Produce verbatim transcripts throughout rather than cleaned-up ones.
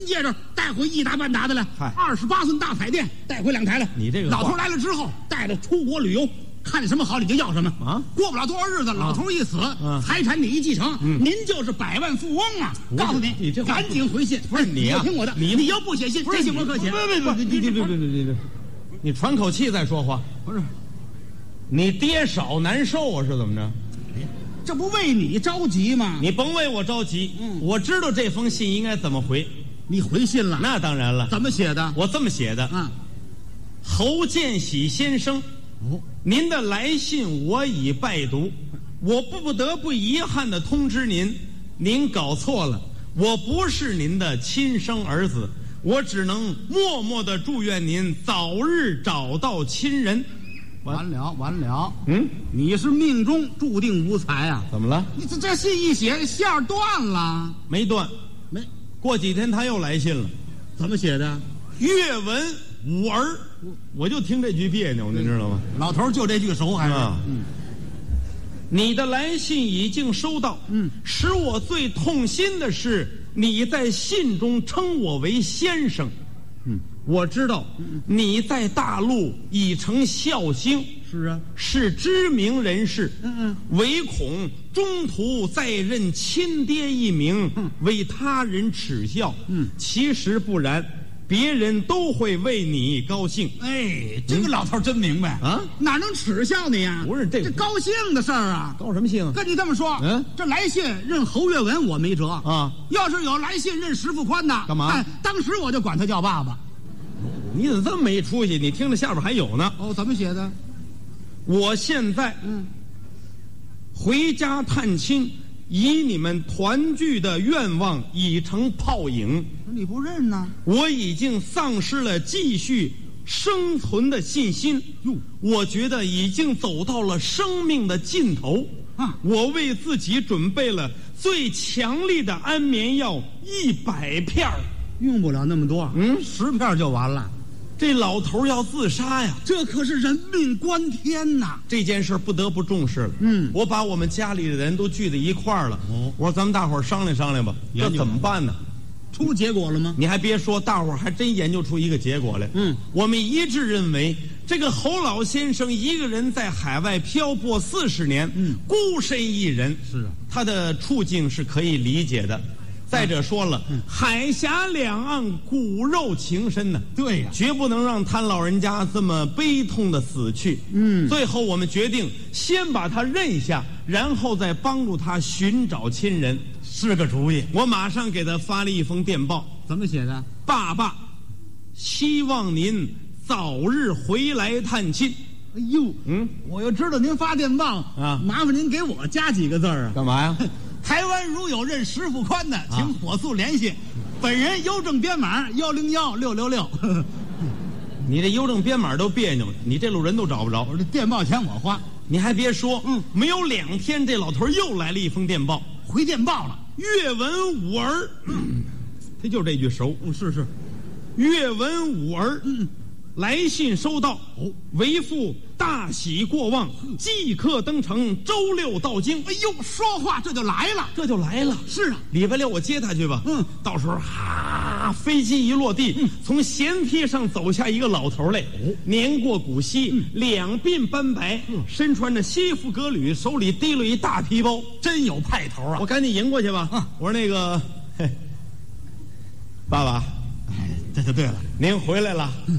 戒指带回一打半打的来，二十八寸大彩电带回两台来。 你这个老头来了之后，带着出国旅游，看见什么好你就要什么啊！过不了多少日子，老头一死，啊、财产你一继承，嗯、您就是百万富翁啊！告诉你， 你这赶紧回信。 不是你啊， 听我的， 你你要不写信，这信我可写。 别别别别别别别别别！你喘口气再说话。 不是， 你爹少难受啊，是怎么着？ 这不为你着急吗？ 你甭为我着急，嗯，我知道这封信应该怎么回。 你回信了？ 那当然了。 怎么写的？ 我这么写的。 嗯， 侯建喜先生，哦，您的来信我已拜读，我不得不遗憾地通知您，您搞错了，我不是您的亲生儿子，我只能默默地祝愿您早日找到亲人。 完了完了， 嗯， 你是命中注定无才啊！ 怎么了？ 你这这信一写，线儿断了。 没断， 没。 过几天他又来信了， 怎么写的？ 阅文五儿，我就听这句别扭，您知道吗？ 老头就这句熟还是？ 啊、嗯。你的来信已经收到，嗯，使我最痛心的是你在信中称我为先生，嗯。我知道你在大陆已成孝星， 是啊， 是知名人士。 嗯嗯， 唯恐中途再认亲爹一名，嗯、为他人耻笑。嗯，其实不然，别人都会为你高兴。 哎，这个老头真明白啊，哪能耻笑你呀？ 不是这这高兴的事儿啊， 高什么兴？ 跟你这么说， 嗯， 这来信认侯月文我没辙啊。 要是有来信认石富宽的， 干嘛？ 哎，当时我就管他叫爸爸。 你怎么这么没出息？你听着下边还有呢。 哦，怎么写的？ 我现在嗯，回家探亲，以你们团聚的愿望已成泡影。 你不认呢？ 我已经丧失了继续生存的信心。哟，我觉得已经走到了生命的尽头。啊，我为自己准备了最强力的安眠药一百片儿。 用不了那么多，嗯，十片就完了。 这老头要自杀呀， 这可是人命关天呐！ 这件事不得不重视了。嗯，我把我们家里的人都聚在一块儿了。哦，我说咱们大伙儿商量商量吧，这怎么办呢？ 出结果了吗？ 你还别说，大伙儿还真研究出一个结果来。嗯，我们一致认为，这个侯老先生一个人在海外漂泊四十年，嗯，孤身一人，是啊，他的处境是可以理解的。再者说了，嗯、海峡两岸骨肉情深呢， 对呀， 绝不能让他老人家这么悲痛的死去。嗯，最后我们决定先把他认下，然后再帮助他寻找亲人， 是个主意。 我马上给他发了一封电报， 怎么写的？ 爸爸，希望您早日回来探亲。 哎呦，嗯，我要知道您发电报啊，麻烦您给我加几个字啊。 干嘛呀？ 台湾如有认石富宽的，请火速联系。啊、本人邮政编码幺零幺六六六。 你这邮政编码都别扭，你这路人都找不着。 我这电报钱我花。 你还别说，嗯，没有两天，这老头又来了一封电报， 回电报了。 阅文五儿，嗯，他就这句熟。 嗯，是是， 阅文五儿，嗯。来信收到，哦，为父大喜过望，即刻登程，周六到京。 哎呦，说话这就来了， 这就来了。 是啊， 礼拜六我接他去吧。嗯，到时候哈，飞机一落地，嗯、从舷梯上走下一个老头来，哦，年过古稀，嗯、两鬓斑白，嗯、身穿着西服革履，手里提了一大皮包， 真有派头啊！ 我赶紧迎过去吧。啊、我说那个，嘿，爸爸， 哎，这就对了， 您回来了。嗯，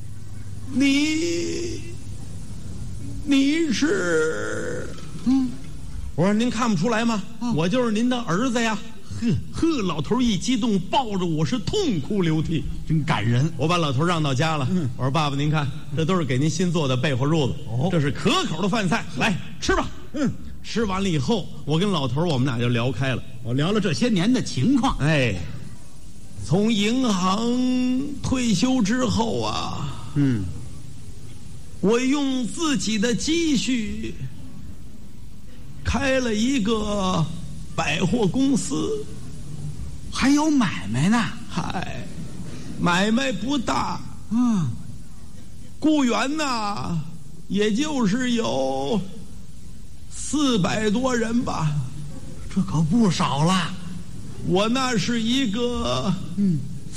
你，你是，嗯，我说您看不出来吗？啊、我就是您的儿子呀！呵呵，老头一激动，抱着我是痛哭流涕， 真感人。 我把老头让到家了，嗯、我说爸爸您看，这都是给您新做的被窝褥子，哦，这是可口的饭菜，来吃吧。嗯，吃完了以后，我跟老头我们俩就聊开了， 我聊了这些年的情况。 哎，从银行退休之后啊，嗯。我用自己的积蓄开了一个百货公司， 还有买卖呢。 嗨，买卖不大，嗯，雇员呐，也就是有四百多人吧， 这可不少了。 我那是一个嗯